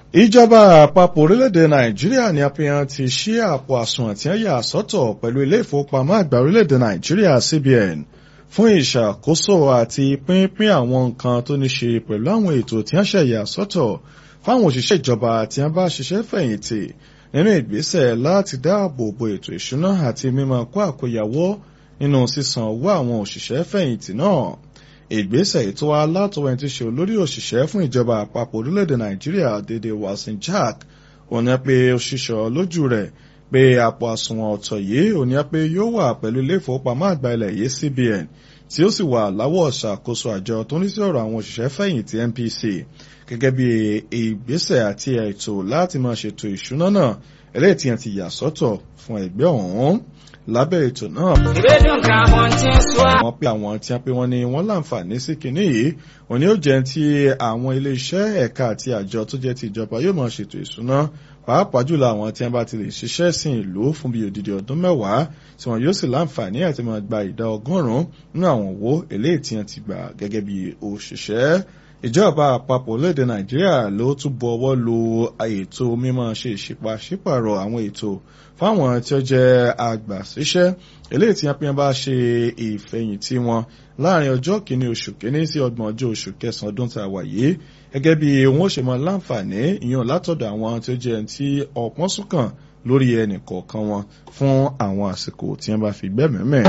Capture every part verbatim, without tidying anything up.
Ìjọba àpapọ̀ orílẹ̀-èdè Nàìjíríà ní àfihàn ti ṣí àpò àsùnwọ̀n tí wọ́n yà sọ́tọ̀ pẹ̀lú ilé ìfowópamọ́ àgbà orílẹ̀-èdè Nàìjíríà C B N fún ìṣàkóso àti pínpín àwọn nǹkan tó ní ṣe pẹ̀lú àwọn ètò tí wọ́n ṣẹ̀ yà sọ́tọ̀ fáwọn òṣìṣẹ́ ìjọba tí wọ́n bá ṣiṣẹ́ fẹ̀yìntì nínú ìgbésẹ̀ láti dáàbò bo ètò ìṣúná àti mímọ kó àkóyawọ́ nínú sísan owó àwọn òṣìṣẹ́ fẹ̀yìntì náà. Ìgbésẹ̀ ètò wa látọwọ́ ẹni tí ṣe olórí òṣìṣẹ́ fún ìjọba àpapọ̀ orílẹ̀-èdè Nàìjíríà Dèdè Wàsíù Jack òní pé ó ṣiṣọ́ lójú rẹ̀ pé àpò àsùnwọ̀n ọ̀tọ̀ yìí òní pé yóò wà pẹ̀lú ilé ìfowópamọ́ àgbà ilẹ̀ yìí C B N tí ó sì wà láwọ̀ ṣàkóso àjọ tó ní sí ọ̀rọ̀ àwọn òṣìṣẹ́ fẹ̀yìntì N P C gẹ́gẹ́ bí ìgbésẹ̀ àti ètò láti máa ṣètò ìṣúná náà eléyìí tí wọ́n ti yà sọ́tọ̀ fún ẹgbẹ́ ọ̀hún. Lábẹ́ ètò náà wọ́n pé àwọn tí wọ́n pé wọ́n ní wọ́n láǹfààní sí kinní yìí òní ó jẹ́ tí àwọn ilé-iṣẹ́ ẹ̀ka àti àjọ tó jẹ́ ti ìjọba yóò máa ṣètò ìṣúná pàápàá jùlọ àwọn tí wọ́n bá ti lè ṣiṣẹ́ sin ìlú fún bíi odidi ọdún mẹ́wàá tí wọ́n yóò sì láǹfààní àti máa gba ìdá ọgọ́rùn-ún nínú àwọn owó eléyìí tí wọ́n ti gbà gẹ́gẹ́ bí òṣìṣẹ́. Ìjọba àpapọ̀ orílẹ̀-èdè Nàìjíríà ló tún bu ọwọ́ lu ètò mímọ́ ṣe ìṣípàṣípàrọ̀ àwọn ètò fáwọn tí ó jẹ́ àgbàṣiṣẹ́ eléyìí tí wọ́n bá ṣe ìfẹ̀yìntì wọn láàrin ọjọ́ kìíní oṣù kìíní sí ọgbọ̀n ọjọ́ oṣù kẹsàn-án ọdún tá a wà yìí gẹ́gẹ́ bí wọ́n ó ṣe mọ láǹfààní ìyàn látọ̀dọ̀ àwọn tí ó jẹ́ tí ọ̀pọ̀n súnkàn lórí ẹnì kọ̀ọ̀kan wọn fún àwọn àsìkò tí wọ́n bá fi gbẹ́mẹ̀mẹ̀.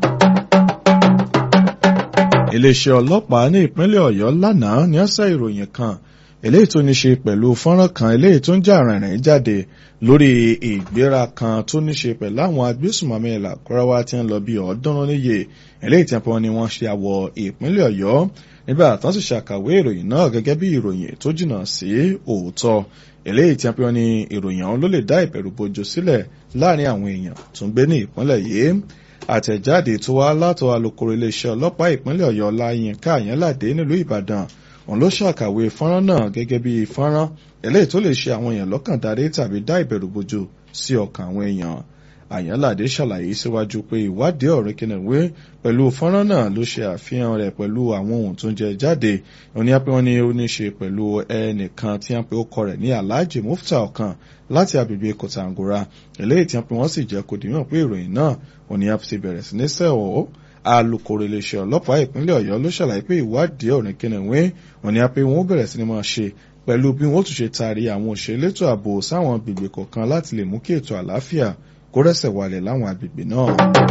Iléeṣẹ́ ọlọ́pàá ní ìpínlẹ̀ Ọ̀yọ́ lánàá ní ọ̀sẹ̀ ìròyìn kan eléyìí tó ní ṣe pẹ̀lú fọ́nrán kan eléyìí tó ń jà rìnrìn jáde lórí ìgbéra kan tó ní ṣe pẹ̀lú àwọn agbésùnmọ̀mí Làkúráwá tí ń lọ bí ọ̀ọ́dúnrún níye eléyìí tí wọ́n ní wọ́n ṣe àwọ̀ ìpínlẹ̀ Ọ̀yọ́ nígbà tó sì ṣàkàwé ìròyìn náà gẹ́gẹ́ bí ìròyìn tó jìnnà sí òótọ́ eléyìí tí wọ́n ní ìròyìn ọ̀hún ló lè dá ìbẹ̀rùbojo sílẹ̀ láàrin àwọn èèyàn tó ń gbé ní ìpínlẹ̀ yìí. Àtẹ̀jáde tó wá látọ̀ alukoro iléeṣẹ́ ọlọ́pàá ìpínlẹ̀ Ọ̀yọ́ Láyínká Àyànládé nílùú Ìbàdàn òun ló ṣàkàwé fọ́nrán náà gẹ́gẹ́ bí fọ́nrán eléyìí tó lè ṣe àwọn èèyàn lọ́kàn dáre tàbí dá ìbẹ̀rùbojo sí ọkàn àwọn èèyàn. Àyànládé ṣàlàyé síwájú pé ìwádìí ọ̀rẹ́ kìnìwé pẹ̀lú fọ́nrán náà ló ṣe àfihàn rẹ̀ pẹ̀lú àwọn ohun tó ń jẹ jáde òní pé wọ́n ní ó ní ṣe pẹ̀lú ẹnìkan tí wọ́n pe ó kọ rẹ̀ ní Alhaji Mufta ọ̀kan láti agbègbè Kòtàngórà eléyìí tí wọ́n pe wọ́n sì jẹ́ kó dìímọ̀ pé ìròyìn náà òní a ti bẹ̀rẹ̀ sí ní sẹ́wọ̀. Alukoro iléeṣẹ́ ọlọ́pàá ìpínlẹ̀ Ọ̀yọ́ ló ṣàlàyé pé ìwádìí ọ̀rẹ́ kìnìwé òní pé wọ́n bẹ̀rẹ̀ sí ní máa ṣe pẹ̀lú bí wọ́n tún ṣe taari àwọn òṣèlétò ààbò sáwọn agbègbè kọ̀ọ̀kan láti lè mú kí ètò àlàáfíà kó rẹ́sẹ̀ wálẹ̀ láwọn agbègbè náà.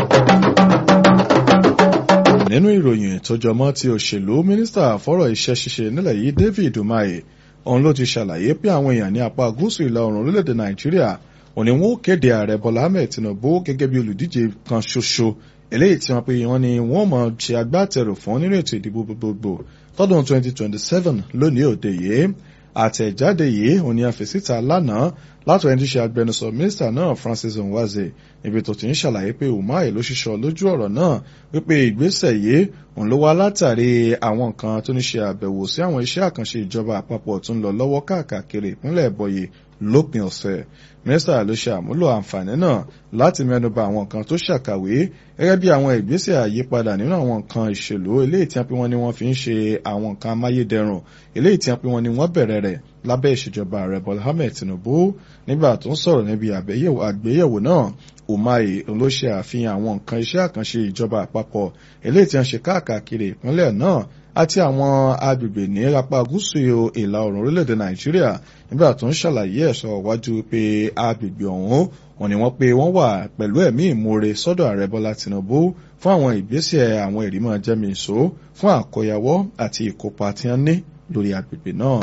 Nínú ìròyìn tó jọmọ́ ti òṣèlú, mínísítà fọ́rọ̀ iṣẹ́ ṣíṣe nílẹ̀ yìí David Umahi òun ló ti ṣàlàyé pé àwọn èèyàn ní apá gúúsù ìlà oòrùn orílẹ̀-èdè Nàìjíríà òní wọn ó kéde ààrẹ Bọ́lá Ahmed Tinubu gẹ́gẹ́ bí olùdíje kan ṣoṣo eléyìí tí wọ́n pe wọ́n ní wọ́n mọ̀ ṣe agbátẹrù fún nínú ètò ìdìbò gbogbogbò tọdún twenty twenty-seven lónìí òde yìí. Àtẹ̀jáde yìí òní àfẹ́síta lánàá látọ̀ ẹni tí ṣe agbẹnusọ mínísítà náà Francis Nwaze níbi tó ti ń ṣàlàyé pé Umahi ló ṣiṣọ́ lójú ọ̀rọ̀ náà wípé ìgbésẹ̀ yìí òun ló wá látàrí àwọn nǹkan tó ní ṣe àbẹ̀wò sí àwọn iṣẹ́ àkànṣe ìjọba àpapọ̀ tó ń lọ lọ́wọ́ káàkiri ìpínlẹ̀ Ẹ̀bọ̀yè lópin ọ̀sẹ̀. Mínísítà ló ṣe àmúlò àǹfààní náà láti mẹ́nuba àwọn nǹkan tó ṣàkàwé gẹ́gẹ́ bí àwọn ìgbésẹ̀ àyípadà nínú àwọn nǹkan ìṣèlú eléyìí tí wọ́n pe wọ́n ní wọ́n fi ń ṣe àwọn nǹkan amáyédẹrùn eléyìí tí wọ́n pe wọ́n ní wọ́n bẹ̀rẹ̀ rẹ̀ lábẹ́ ìṣèjọba ààrẹ Bọ́lá Ahmed Tinubu. Nígbà tó ń sọ̀rọ̀ níbi àgbéyẹ̀wò náà, Umahi ló ṣe àfihàn àwọn nǹkan iṣẹ́ àkànṣe ìjọba àpapọ̀ eléyìí tí wọ́n ṣe káàkiri ìpínlẹ̀ náà àti àwọn agbègbè ní apá gúúsù ìlà oòrùn orílẹ̀-èdè Nàìjíríà. Nígbà tó ń ṣàlàyé ẹ̀sọ́ wájú pé agbègbè ọ̀hún wọ́n ní wọ́n pé wọ́n wà pẹ̀lú ẹ̀mí ìmoore sọ́dọ̀ ààrẹ Bọ́lá Tinubu fún àwọn ìgbésẹ̀ àwọn ìrímọ̀ jẹ́mìísó fún àkọyawọ́ àti ìkópa tí wọ́n ní lórí agbègbè náà.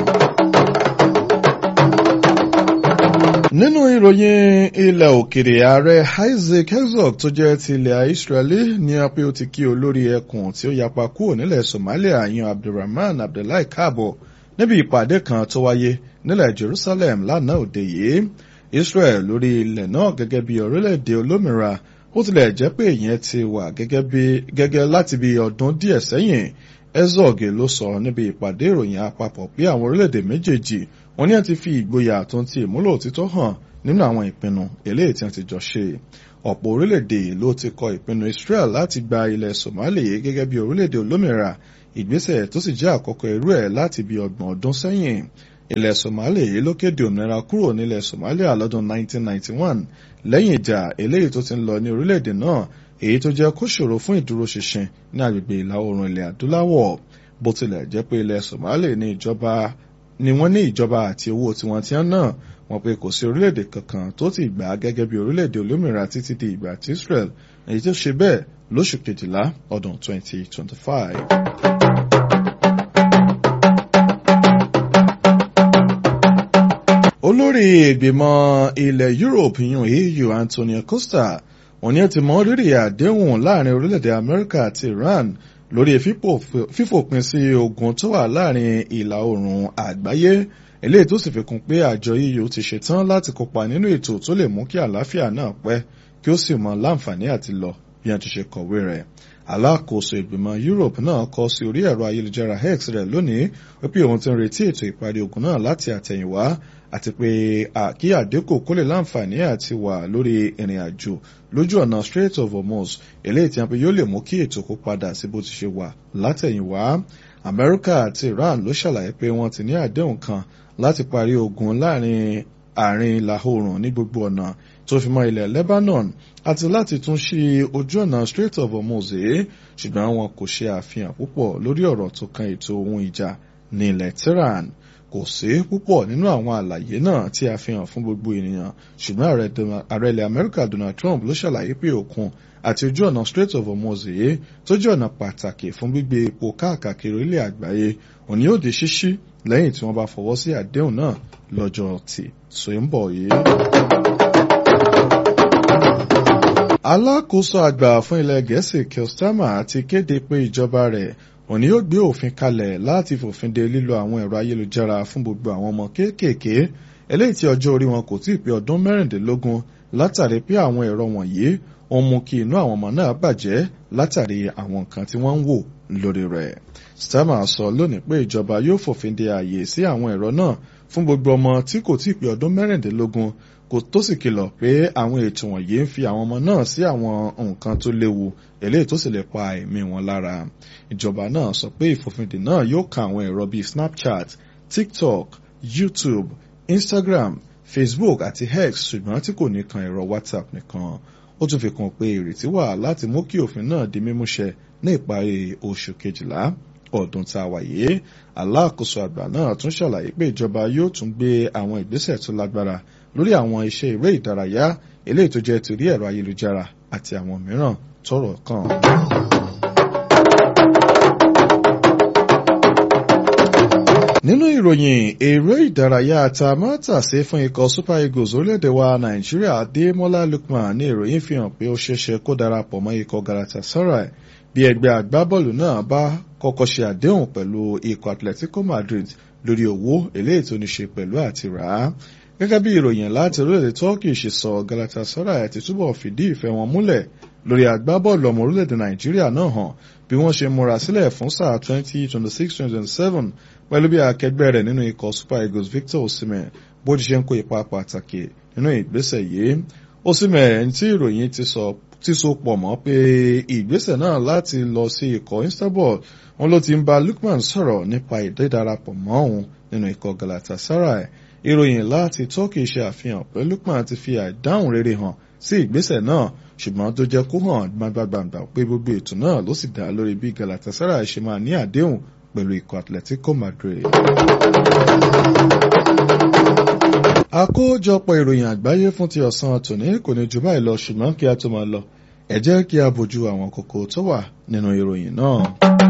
Nínú ìròyìn ilẹ̀ òkèrè, ààrẹ Isaac Herzog tó jẹ́ ti ilẹ̀ Israeli ní pé ó ti kí olórí ẹkùn tí ó yapa kúrò nílẹ̀ Somalia yan Abdulrahman Abdullahi káàbọ̀ níbi ìpàdé kan tó wáyé nílẹ̀ Jerusalem lánàá òde yìí. Israel lórí ilẹ̀ náà gẹ́gẹ́ bí orílẹ̀-èdè olómìnira ó tilẹ̀ jẹ́ pé ìyẹn ti wà gẹ́gẹ́ láti bí ọdún díẹ̀ sẹ́yìn. Herzog ló sọ níbi ìpàdé ìròyìn àpapọ̀ pé àwọn orílẹ̀-èdè méjèèjì wọ́n ní a ti fi ìgboyà tó ń ti ìmúlò òtítọ́ hàn nínú àwọn ìpinnu eléyìí tí wọ́n ti jọ ṣe. Ọ̀pọ̀ orílẹ̀-èdè ló ti kọ ìpinnu Israel láti gba ilẹ̀ Somalia gẹ́gẹ́ bí orílẹ̀-èdè olómìnira, ìgbésẹ̀ tó sì jẹ́ àkọ́kọ́ irú ẹ̀ láti bí ọgbọ̀n ọdún sẹ́yìn. ilẹ̀ Somalia èyí ló kéde òmìnira kúrò nílẹ̀ Somalia lọ́dún nineteen ninety-one lẹ́yìn ìjà eléyìí tó ti ń lọ ní orílẹ̀-èdè náà èyí tó jẹ́ kó ṣòro fún ìdúróṣinṣin ní agbègbè ìlà oòrùn ilẹ̀ adúláwọ̀ bó tilẹ̀ jẹ́ pé ilẹ̀ Somalia ní ìjọba ni wọ́n ní ìjọba àti owó tiwọn tí wọ́n náà wọ́n pé kò sí orílẹ̀-èdè kankan tó ti gbà á gẹ́gẹ́ bí orílẹ̀-èdè olómìnira títí di ìgbà tí Israel èyí tó ṣe bẹ́ẹ̀ lóṣù kejìlá ọdún twenty twenty-five. olórí ìgbìmọ̀ ilẹ̀ Europe yún E U Antonio Costa wọ́n ní ó ti mọ rírì àdéhùn láàrin orílẹ̀-èdè Amẹ́ríkà àti Iran lórí fífòpin sí ogun tó wà láàrin ìlà oòrùn àgbáyé eléyìí tó sì fi kún pé àjọ E U ti ṣetán láti kópa nínú ètò tó lè mú kí àlàáfíà náà pẹ́ kí ó sì mọ láǹfààní àti lọ bí wọ́n ti ṣe kọ̀wé rẹ̀. alákòóso ìgbìmọ̀ Europe náà kọ sí orí ẹ̀rọ ayélujára X rẹ̀ lónìí wípé òun ti ń retí ètò ìparí ogun náà láti àtẹ̀yìnwá àti pé kí àdínkù kó lè láǹfààní àti wà lórí ìrìn àjò lójú ọ̀nà Strait of Hormuz eléyìí tí wọ́n yóò lè mú kí ètò kó padà sí bó ti ṣe wà látẹ̀yìnwá. Amẹ́ríkà àti Iran ló ṣàlàyé pé wọ́n ti ní àdéhùn kan láti parí ogun láàrin àárín ìlà oòrùn ní gbogbo ọ̀nà tó fi mọ́ ilẹ̀ Lebanon àti láti tún ṣí ojú ọ̀nà Strait of Hormuz ṣùgbọ́n wọn kò ṣe àfihàn púpọ̀ lórí ọ̀rọ̀ tó kan ètò ohun ìjà ní ilẹ̀ Tehran. Kò sí púpọ̀ nínú àwọn àlàyé náà tí a fi hàn fún gbogbo ènìyàn ṣùgbọ́n ààrẹ ilẹ̀ Amẹ́ríkà Donald Trump ló ṣàlàyé pé òkun àti ojú ọ̀nà Strait of Hormuz yìí tó jẹ́ ọ̀nà pàtàkì fún gbígbé epo káàkiri ilẹ̀ àgbáyé òní yóò di ṣíṣí lẹ́yìn tí wọ́n bá fọwọ́ sí àdéhùn náà lọ́jọ́ tí tó ń bọ̀ yìí. alákòóso àgbà fún ilẹ̀ Gẹ̀ẹ́sì Keir Starmer ti kéde pé ìjọba rẹ̀ òní yóò gbé òfin kalẹ̀ láti fòfin de lílo àwọn ẹ̀rọ ayélujára fún gbogbo àwọn ọmọ kéékèèké eléyìí tí ọjọ́ orí wọn kò tíì pé ọdún mẹ́rìndínlógún látàrí pé àwọn ẹ̀rọ wọ̀nyí ó mú kí inú àwọn ọmọ náà bàjẹ́ látàrí àwọn nǹkan tí wọ́n ń wò lórí rẹ̀. Starmer sọ lónìí pé ìjọba yóò fòfin de ààyè sí àwọn ẹ̀rọ náà fún gbogbo ọmọ tí kò tíì pé ọdún mẹ́rìndínlógún kò tó sì kìlọ̀ pé àwọn ètò wọ̀nyí ń fi àwọn ọmọ náà sí àwọn nǹkan tó léwu eléyìí tó sì lè pa ẹ̀mí wọn lára. Ìjọba náà sọ pé ìfòfindè náà yóò ka àwọn ẹ̀rọ bíi Snapchat, TikTok, YouTube, Instagram, Facebook àti X ṣùgbọ́n tí kò ní kan ẹ̀rọ WhatsApp nìkan. Ó tún fi kún pé ìrètí wà láti mú kí òfin náà di mímúṣẹ ní ìparí oṣù kejìlá ọdún tá a wà yìí. Alákòóso àgbà náà tún ṣàlàyé pé ìjọba yóò tún gbé àwọn ìgbésẹ̀ tó lágbára lórí àwọn iṣẹ́ eré ìdárayá eléyìí tó jẹ́ torí ẹ̀rọ ayélujára àti àwọn mìíràn tọ́rọ̀ kàn. nínú ìròyìn eré ìdárayá àtàmátàsé fún ikọ̀ Super Eagles orílẹ̀-èdè wa Nàìjíríà Adémọ́lá Lookman ní ìròyìn fi hàn pé ó ṣeéṣe kó darapọ̀ mọ́ ikọ̀ Galatasaray bí ẹgbẹ́ agbábọ́ọ̀lù náà bá kọ́kọ́ ṣe àdéhùn pẹ̀lú ikọ̀ Atletico Madrid lórí owó eléyìí tó ní ṣe pẹ̀lú àti rà á. Gẹ́gẹ́ bí ìròyìn láti orílẹ̀-èdè Turkey ṣe sọ, Galatasaray ti túbọ̀ fìdí ìfẹ́ wọn múlẹ̀ lórí agbábọ́ọ̀lù ọmọ orílẹ̀-èdè Nàìjíríà náà hàn bí wọ́n ṣe múra sílẹ̀ fún sáà twenty twenty-six twenty twenty-seven pẹ̀lú bí akẹgbẹ́ rẹ̀ nínú ikọ̀ Super Eagles Victor Osimhen bó ti ṣe ń kó ipa pàtàkì nínú ìgbésẹ̀ yìí. Osimhen tí ìròyìn ti sọ tí so pọ̀ mọ́ pé ìgbésẹ̀ náà láti lọ sí ikọ̀ Istanbul wọn ló ti ń bá Lookman sọ̀rọ̀ nípa ìdídarapọ̀ mọ́ òun nínú ikọ̀ Galatasaray. Ìròyìn láti Turkey ṣe àfihàn pé Lookman ti fi àìdáhùn rere hàn sí ìgbésẹ̀ náà ṣùgbọ́n tó jẹ́ kó hàn gbangba pé gbogbo ètò náà ló sì dá lórí bí Galatasaray ṣe máa ní àdéhùn pẹ̀lú ikọ̀ Atletico Madrid. Àkójọpọ̀ ìròyìn àgbáyé fún ti ọ̀sán tòní kò ní jù báyìí lọ ṣùgbọ́n kí a tó máa lọ ẹ jẹ́ kí a bójú àwọn kókó tó wà nínú ìròyìn náà.